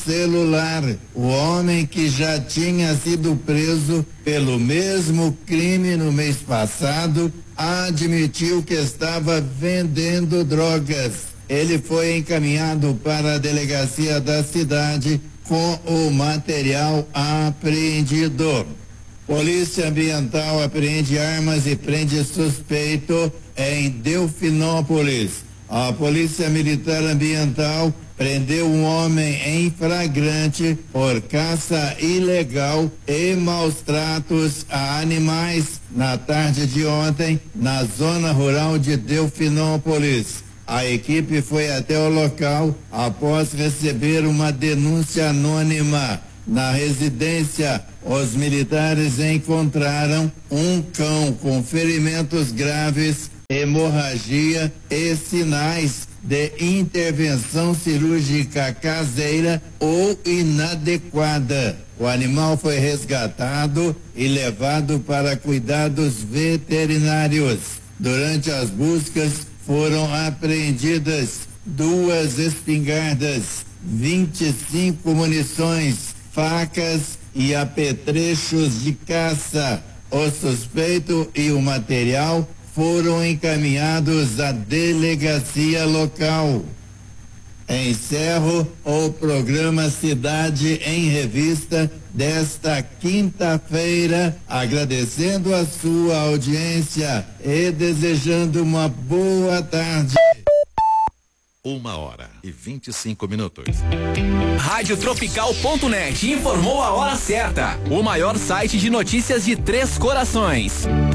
celular. O homem, que já tinha sido preso pelo mesmo crime no mês passado, admitiu que estava vendendo drogas. Ele foi encaminhado para a delegacia da cidade com o material apreendido. Polícia Ambiental apreende armas e prende suspeito em Delfinópolis. A Polícia Militar Ambiental prendeu um homem em flagrante por caça ilegal e maus tratos a animais na tarde de ontem, na zona rural de Delfinópolis. A equipe foi até o local após receber uma denúncia anônima. Na residência, os militares encontraram um cão com ferimentos graves, hemorragia e sinais de intervenção cirúrgica caseira ou inadequada. O animal foi resgatado e levado para cuidados veterinários. Durante as buscas, foram apreendidas 2 espingardas, 25 munições, facas e apetrechos de caça. O suspeito e o material foram encaminhados à delegacia local. Encerro o programa Cidade em Revista desta quinta-feira, agradecendo a sua audiência e desejando uma boa tarde. 1h25. Radiotropical.net informou a hora certa. O maior site de notícias de Três Corações.